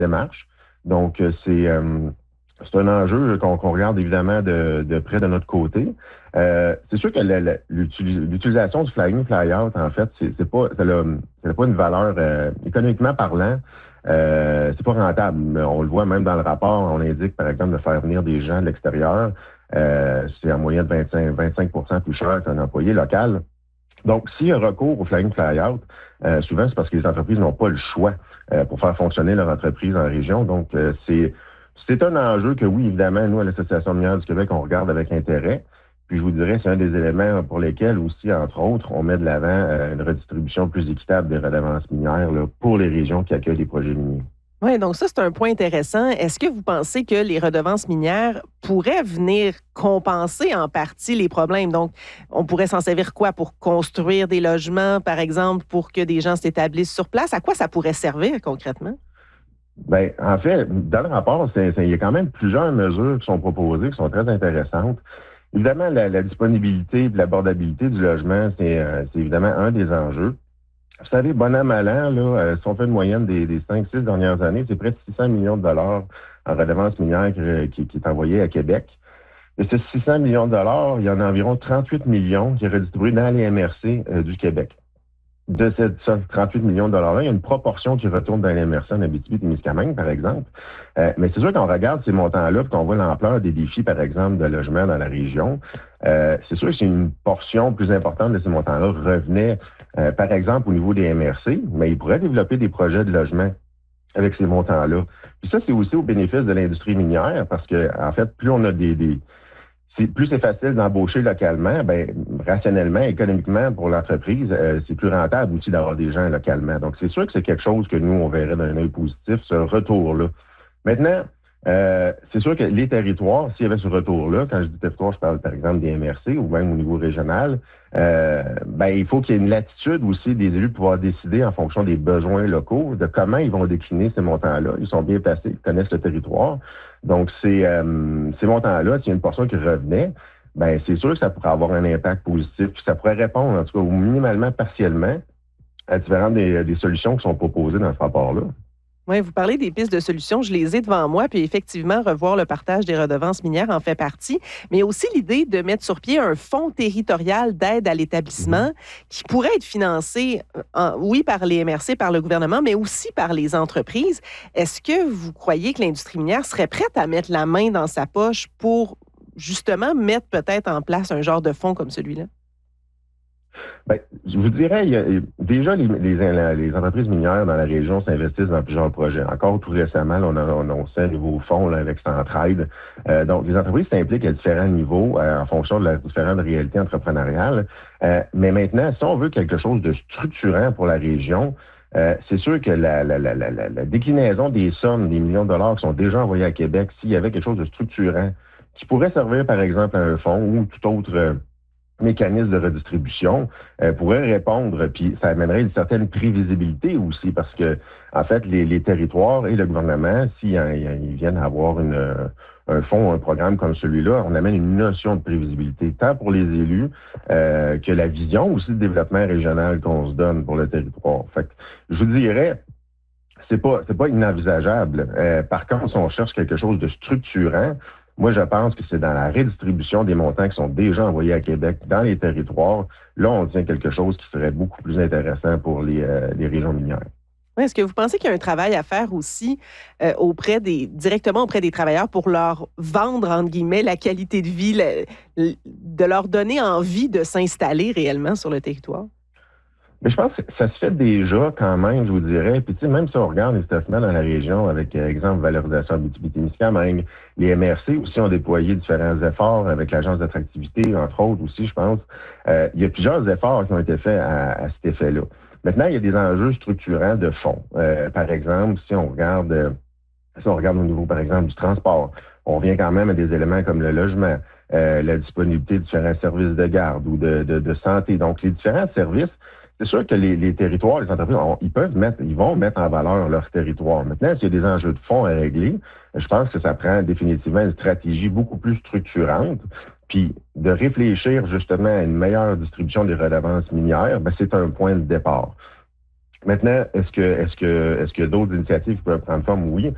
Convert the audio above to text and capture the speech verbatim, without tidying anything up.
démarche. Donc, euh, c'est, euh, c'est un enjeu qu'on, qu'on regarde évidemment de, de près de notre côté. Euh, c'est sûr que la- la- l'utilis- l'utilisation du fly-in, fly-out, en fait, c'est, c'est pas, ça n'a ça n'a pas une valeur euh, économiquement parlant. Euh, c'est pas rentable. Mais on le voit même dans le rapport, on indique par exemple de faire venir des gens de l'extérieur. Euh, c'est en moyenne vingt-cinq, vingt-cinq pour cent plus cher qu'un employé local. Donc, s'il y a recours au fly-in, fly-out, euh, souvent c'est parce que les entreprises n'ont pas le choix euh, pour faire fonctionner leur entreprise en région. Donc, euh, c'est c'est un enjeu que oui, évidemment, nous, à l'Association minière du Québec, on regarde avec intérêt. Puis je vous dirais, c'est un des éléments pour lesquels aussi, entre autres, on met de l'avant euh, une redistribution plus équitable des redevances minières là, pour les régions qui accueillent des projets miniers. Oui, donc ça, c'est un point intéressant. Est-ce que vous pensez que les redevances minières pourraient venir compenser en partie les problèmes? Donc, on pourrait s'en servir quoi pour construire des logements, par exemple, pour que des gens s'établissent sur place? À quoi ça pourrait servir concrètement? Ben, en fait, dans le rapport, c'est, c'est- il y a quand même plusieurs mesures qui sont proposées, qui sont très intéressantes. Évidemment, la, la disponibilité et l'abordabilité du logement, c'est, euh, c'est évidemment un des enjeux. Vous savez, bon an, mal an, là, euh, si on fait une moyenne des, des cinq six dernières années, c'est près de six cents millions de dollars en redevance minière qui, qui, qui est envoyé à Québec. De ces six cents millions de dollars, il y en a environ trente-huit millions qui est redistribué dans les M R C euh, du Québec. De ces trente-huit millions de dollars-là, il y a une proportion qui retourne dans les M R C en Abitibi-Témiscamingue, par exemple. Euh, mais c'est sûr qu'on regarde ces montants-là, puis qu'on voit l'ampleur des défis, par exemple, de logement dans la région. Euh, c'est sûr que c'est une portion plus importante de ces montants-là revenait, euh, par exemple, au niveau des M R C, mais ils pourraient développer des projets de logement avec ces montants-là. Puis ça, c'est aussi au bénéfice de l'industrie minière, parce que, en fait, plus on a des, des c'est, plus c'est facile d'embaucher localement, ben rationnellement, économiquement pour l'entreprise, euh, c'est plus rentable aussi d'avoir des gens localement. Donc, c'est sûr que c'est quelque chose que nous, on verrait d'un œil positif, ce retour-là. Maintenant, euh, c'est sûr que les territoires, s'il y avait ce retour-là, quand je dis territoire, je parle par exemple des M R C ou même au niveau régional, euh, ben il faut qu'il y ait une latitude aussi des élus de pouvoir décider en fonction des besoins locaux de comment ils vont décliner ces montants-là. Ils sont bien placés, ils connaissent le territoire. Donc, ces, euh, ces montants-là, s'il y a une portion qui revenait, ben c'est sûr que ça pourrait avoir un impact positif, puis ça pourrait répondre, en tout cas, ou minimalement, partiellement, à différentes des, des solutions qui sont proposées dans ce rapport-là. Oui, vous parlez des pistes de solutions, je les ai devant moi, puis effectivement, revoir le partage des redevances minières en fait partie, mais il y a aussi l'idée de mettre sur pied un fonds territorial d'aide à l'établissement Mhm. qui pourrait être financé, euh, en- oui, par les M R C, par le gouvernement, mais aussi par les entreprises. Est-ce que vous croyez que l'industrie minière serait prête à mettre la main dans sa poche pour justement mettre peut-être en place un genre de fonds comme celui-là? Ben, je vous dirais, il y a, déjà, les, les, les entreprises minières dans la région s'investissent dans plusieurs projets. Encore tout récemment, là, on a annoncé un nouveau fonds là, avec Centraide. Euh, donc, les entreprises s'impliquent à différents niveaux euh, en fonction de leurs différentes réalités entrepreneuriales. Euh, mais maintenant, si on veut quelque chose de structurant pour la région, euh, c'est sûr que la, la, la, la, la déclinaison des sommes, des millions de dollars qui sont déjà envoyés à Québec, s'il y avait quelque chose de structurant qui pourrait servir, par exemple, à un fonds ou tout autre euh, mécanisme de redistribution euh, pourrait répondre, puis ça amènerait une certaine prévisibilité aussi, parce que en fait, les, les territoires et le gouvernement, s'ils ils viennent avoir une, euh, un fonds, un programme comme celui-là, on amène une notion de prévisibilité, tant pour les élus euh, que la vision aussi de développement régional qu'on se donne pour le territoire. Fait que, je vous dirais, c'est pas c'est pas inenvisageable. Euh, par contre, si on cherche quelque chose de structurant, moi, je pense que c'est dans la redistribution des montants qui sont déjà envoyés à Québec dans les territoires. Là, on tient quelque chose qui serait beaucoup plus intéressant pour les, euh, les régions minières. Oui, est-ce que vous pensez qu'il y a un travail à faire aussi euh, auprès des, directement auprès des travailleurs pour leur vendre, entre guillemets, la qualité de vie, le- le- de leur donner envie de s'installer réellement sur le territoire? Mais je pense que ça se fait déjà quand même, je vous dirais. Puis tu sais, même si on regarde les stationnements dans la région, avec euh, exemple valorisation Abitibi-Témiscamingue, les M R C aussi ont déployé différents efforts avec l'agence d'attractivité, entre autres aussi, je pense. Euh, il y a plusieurs efforts qui ont été faits à, à cet effet-là. Maintenant, il y a des enjeux structurants de fond. Euh, par exemple, si on regarde, euh, si on regarde au niveau, par exemple, du transport, on revient quand même à des éléments comme le logement, euh, la disponibilité de différents services de garde ou de, de, de santé. Donc, les différents services. C'est sûr que les, les territoires, les entreprises, on- ils peuvent mettre, ils vont mettre en valeur leur territoire. Maintenant, s'il y a des enjeux de fonds à régler, je pense que ça prend définitivement une stratégie beaucoup plus structurante. Puis de réfléchir justement à une meilleure distribution des redevances minières, ben, c'est un point de départ. Maintenant, est-ce que est-ce que est-ce que d'autres initiatives peuvent prendre forme? Oui.